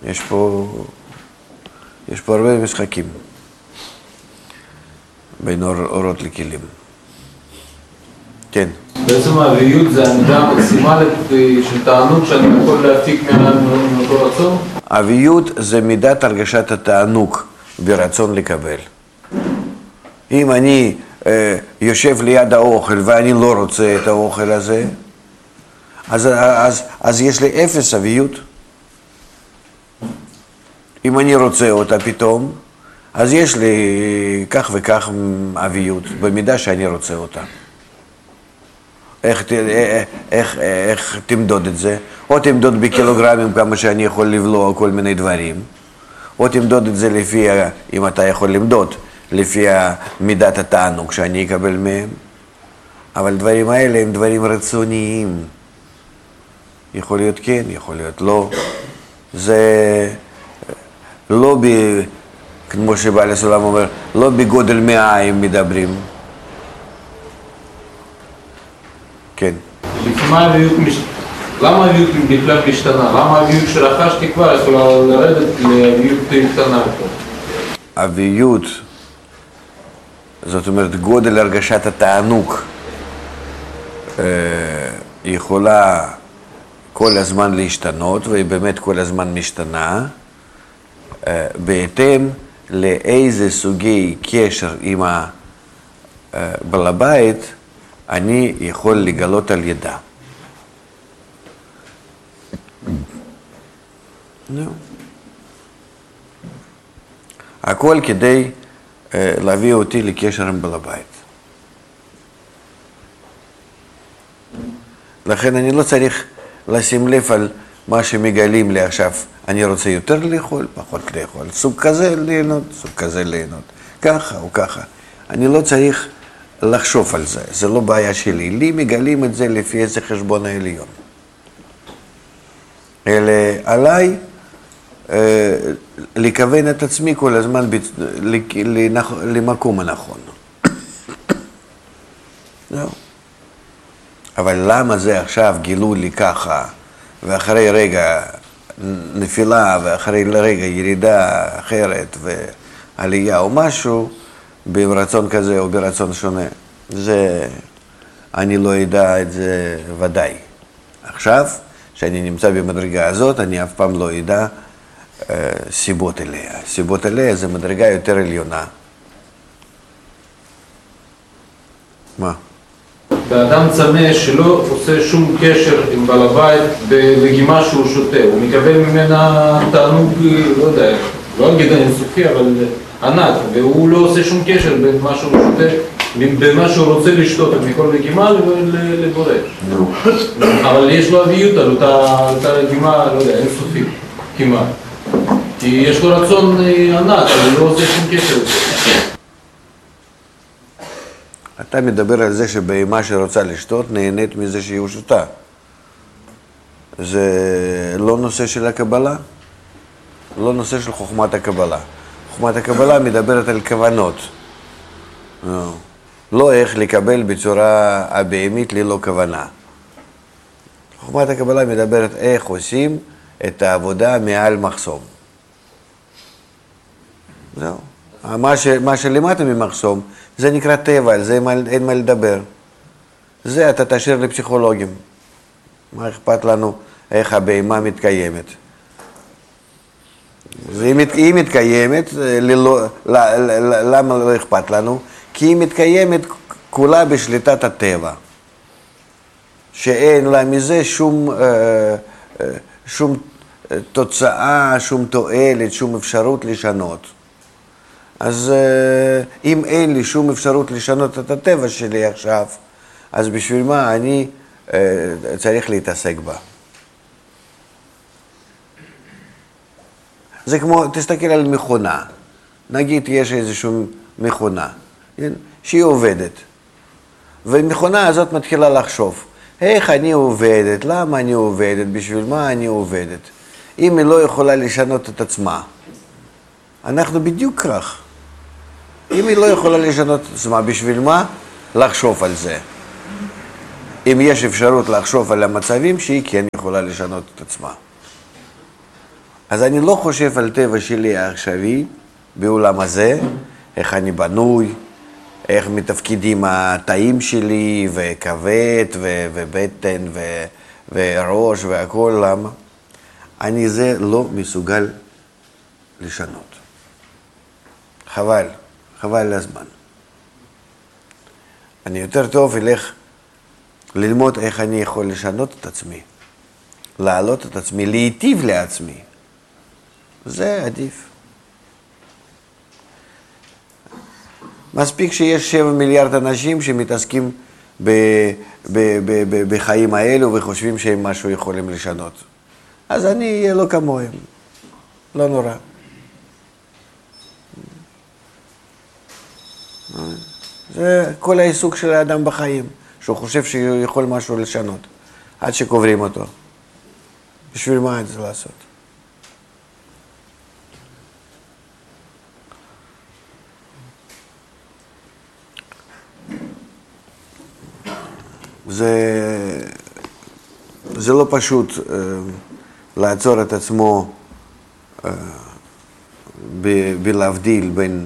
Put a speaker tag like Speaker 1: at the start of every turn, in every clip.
Speaker 1: יש פה הרבה משחקים בין אורות לכלים. כן.
Speaker 2: בעצם האביות זה העמידה המקסימלית של תענוג שאני יכול להפיק מאותו רצון?
Speaker 1: האביות זה מידת הרגשת התענוג ברצון לקבל. אם אני יושב ליד האוכל ואני לא רוצה את האוכל הזה, אז יש לי אפס אביות. אם אני רוצה אותה פתאום, אז יש לי כך וכך אביות, במידה שאני רוצה אותה. איך תמדוד את זה? או תמדוד בקילוגרמים כמה שאני יכול לבלוע כל מיני דברים, או תמדוד את זה לפי, אם אתה יכול למדוד, לפי מידת התענוג שאני אקבל מהם. אבל דברים האלה הם דברים רצוניים. יכול להיות כן, יכול להיות לא. זה לא כמו שבעל הסולם אומר, לא בגודל מעיים מדברים. כן.
Speaker 2: למה האביות בכלל משתנה? למה האביות שרכשתי כבר יכולה לרדת לאביות קטנה יותר?
Speaker 1: אביות, זאת אומרת גודל הרגשת התענוג, יכולה כל הזמן להשתנות, והיא באמת כל הזמן משתנה, בהתאם לאיזה סוגי קשר עם בעל הבית אני יכול לגלות על ידה. הכל כדי להביא אותי לקשר עם בעל הבית. לכן אני לא צריך לשים לב על מה שמגלים לי עכשיו. אני רוצה יותר לאכול, פחות לאכול. סוג כזה ליהנות, סוג כזה ליהנות. ככה או ככה. אני לא צריך לחשוב על זה. זה לא בעיה שלי. לי מגלים את זה לפי איזה חשבון העליון. אלא עליי לכוון את עצמי כל הזמן למקום הנכון. זהו. אבל למה זה עכשיו גילו לי ככה, ואחרי רגע נפילה, ואחרי רגע ירידה אחרת, ועלייה או משהו, ברצון כזה או ברצון שונה? זה, אני לא יודע את זה ודאי. עכשיו, שאני נמצא במדרגה הזאת, אני אף פעם לא יודע סיבות אליה. סיבות אליה זה מדרגה יותר עליונה. מה?
Speaker 2: באדם צמא שלא עושה שום קשר עם בעל הבית בלגימה שהוא שותה, הוא מקבל ממנה תענוג, לא יודע, לא אגיד אינסופי, אבל ענק, והוא לא עושה שום קשר בין מה שהוא שותה, בין מה שהוא רוצה לשתות מכל לגימה לבורא. אבל יש לו אביות על אותה לגימה, לא יודע, אינסופי, כמעט. כי יש לו רצון ענק, אבל הוא לא עושה שום קשר.
Speaker 1: אתה מדבר על זה שבהמה שרוצה לשתות נהנית מזה שהיא שותה. זה לא נושא של הקבלה, לא נושא של חוכמת הקבלה. חוכמת הקבלה מדברת על כוונות. לא איך לקבל בצורה הבהמית ללא כוונה. חוכמת הקבלה מדברת איך עושים את העבודה מעל מחסום. זהו. מה שלמטה ממחסום, זה נקרא טבע, על זה אין מה לדבר. זה אתה תשאיר לפסיכולוגים. מה אכפת לנו איך הבהמה מתקיימת? היא מתקיימת, למה לא אכפת לנו? כי היא מתקיימת כולה בשליטת הטבע. שאין לה מזה שום תוצאה, שום תועלת, שום אפשרות לשנות. אז אם אין לי שום אפשרות לשנות את הטבע שלי עכשיו, אז בשביל מה אני צריך להתעסק בה? זה כמו, תסתכל על מכונה. נגיד יש איזושהי מכונה, שהיא עובדת. והמכונה הזאת מתחילה לחשוב, איך אני עובדת, למה אני עובדת, בשביל מה אני עובדת. אם היא לא יכולה לשנות את עצמה, אנחנו בדיוק כך. אם היא לא יכולה לשנות את עצמה, בשביל מה? לחשוב על זה. אם יש אפשרות לחשוב על המצבים שהיא כן יכולה לשנות את עצמה. אז אני לא חושב על טבע שלי העכשווי בעולם הזה, איך אני בנוי, איך מתפקידים התאים שלי, וכבד, ובטן, וראש, והכל, למה? אני זה לא מסוגל לשנות. חבל, חבל לזמן. אני יותר טוב אלך ללמוד איך אני יכול לשנות את עצמי, להעלות את עצמי, להיטיב לעצמי. זה עדיף. מספיק שיש 7 מיליארד אנשים שמתעסקים בחיים האלו וחושבים שהם משהו יכולים לשנות. אז אני אהיה לא כמוהם. לא נורא. זה כל העיסוק של האדם בחיים, שהוא חושב שהוא יכול משהו לשנות, עד שקוברים אותו. בשביל מה את זה לעשות? זה לא פשוט לעצור את עצמו בלהבדיל בין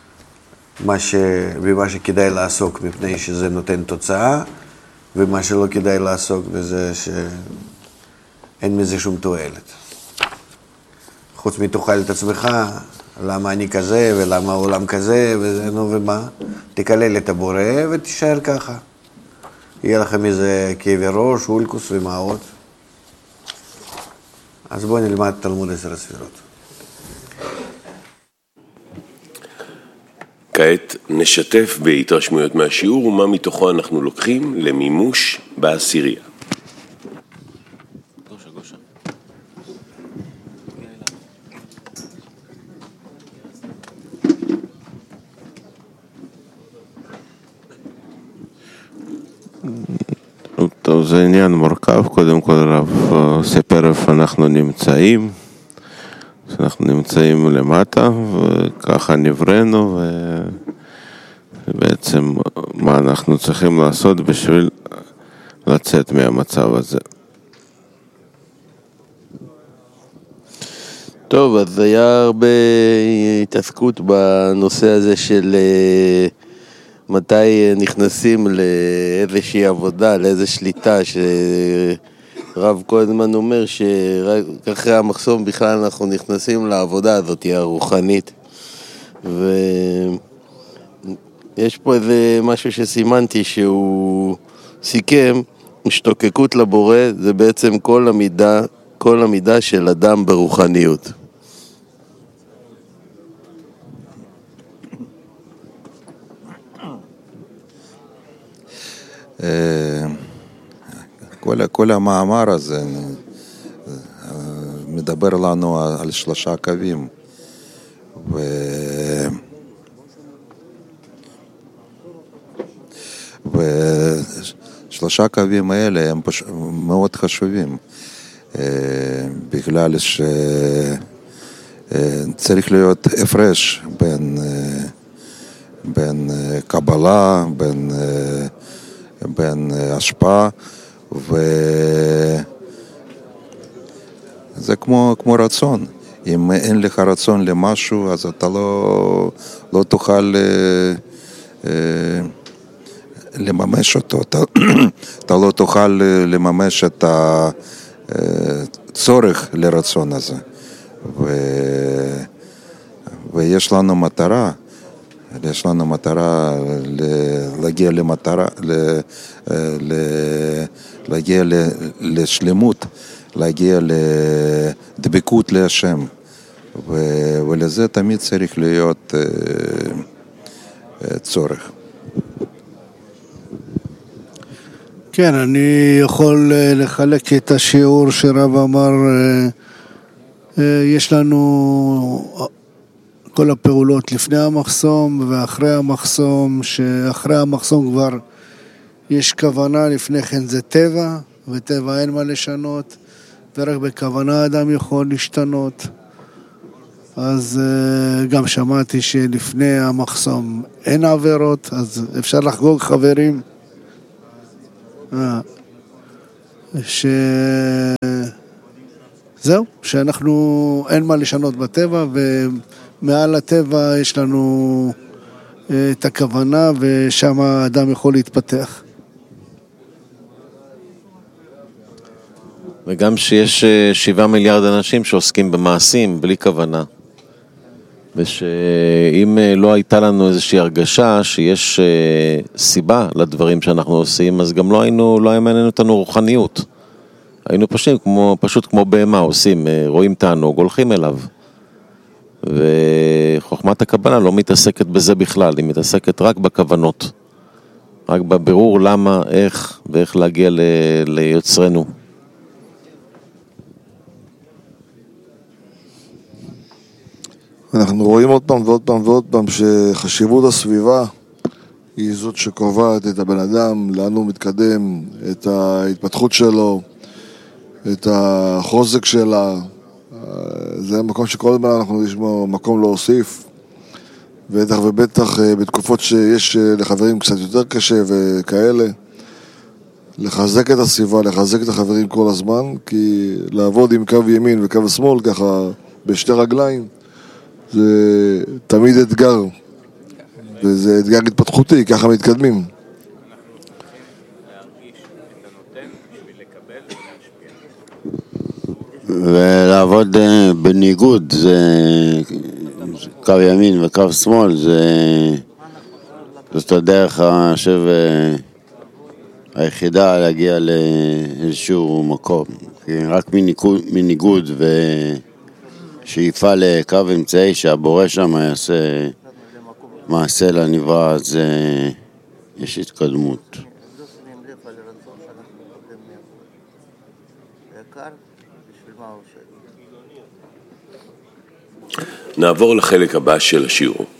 Speaker 1: במה שכדאי לעסוק מפני שזה נותן תוצאה, ומה שלא כדאי לעסוק בזה שאין מזה שום תועלת. חוץ מתאכל את עצמך, למה אני כזה ולמה העולם כזה וזה, נו ומה, תקלל את הבורא ותישאר ככה. יהיה לכם איזה כאבי ראש, אולקוס ומעות. אז בואו נלמד תלמוד 10 הספירות.
Speaker 3: כעת נשתף בהתרשמויות מהשיעור ומה מתוכו אנחנו לוקחים למימוש בעשירייה.
Speaker 4: טוב, זה עניין מורכב. קודם כל הרב סיפר איפה אנחנו נמצאים. אנחנו נמצאים למטה, וככה נבראנו, ובעצם מה אנחנו צריכים לעשות בשביל לצאת מהמצב הזה.
Speaker 5: טוב, אז היה הרבה התעסקות בנושא הזה של מתי נכנסים לאיזושהי עבודה, לאיזו שליטה, רב כל הזמן אומר שרק אחרי המחסום בכלל אנחנו נכנסים לעבודה הזאת הרוחנית, ויש פה איזה משהו שסימנתי שהוא סיכם, השתוקקות לבורא זה בעצם כל המידה של אדם ברוחניות.
Speaker 6: כל המאמר הזה מדבר לנו על 3 קווים, ו3 קווים האלה הם מאוד חשובים, בגלל שצריך להיות הפרש בין קבלה, בין השפעה, וזה כמו רצון. אם אין לך רצון למשהו, אז אתה לא תוכל לממש אותו. אתה לא תוכל לממש את הצורך לרצון הזה. ויש לנו מטרה. יש לנו מטרה להגיע למטרה, להגיע לשלמות, להגיע לדבקות להשם, ולזה תמיד צריך להיות צורך.
Speaker 7: כן, אני יכול לחלק את השיעור שרב אמר, יש לנו כל הפעולות לפני המחסום ואחרי המחסום, שאחרי המחסום כבר יש כוונה, לפני כן זה טבע, וטבע אין מה לשנות, ורק בכוונה אדם יכול להשתנות. אז גם שמעתי שלפני המחסום אין עבירות, אז אפשר לחגוג חברים. זהו, שאנחנו, אין מה לשנות בטבע, ומעל הטבע יש לנו את הכוונה, ושם האדם יכול להתפתח.
Speaker 8: וגם שיש 7 מיליארד אנשים שעוסקים במעשים בלי כוונה. ושאם לא הייתה לנו איזושהי הרגשה שיש סיבה לדברים שאנחנו עושים, אז גם לא היה מעניין אותנו רוחניות. היינו פשוט כמו בהמה עושים, רואים תענוג, הולכים אליו. וחוכמת הקבלה לא מתעסקת בזה בכלל, היא מתעסקת רק בכוונות. רק בבירור למה, איך ואיך להגיע ליוצרנו.
Speaker 9: אנחנו רואים עוד פעם ועוד פעם ועוד פעם שחשיבות הסביבה היא זאת שקובעת את הבן אדם, לאן הוא מתקדם, את ההתפתחות שלו, את החוזק שלה. זה מקום שכל הזמן אנחנו נשמע מקום להוסיף, בטח ובטח בתקופות שיש לחברים קצת יותר קשה וכאלה. לחזק את הסביבה, לחזק את החברים כל הזמן, כי לעבוד עם קו ימין וקו שמאל ככה בשתי רגליים זה תמיד אתגר, וזה אתגר התפתחותי, ככה מתקדמים.
Speaker 5: ולעבוד בניגוד, זה קו ימין וקו שמאל, זאת הדרך היחידה להגיע לאיזשהו מקום. רק מניגוד ושאיפה לקו אמצעי שהבורא שם יעשה מעשה לנברא, אז יש התקדמות.
Speaker 3: נעבור לחלק הבא של השיעור.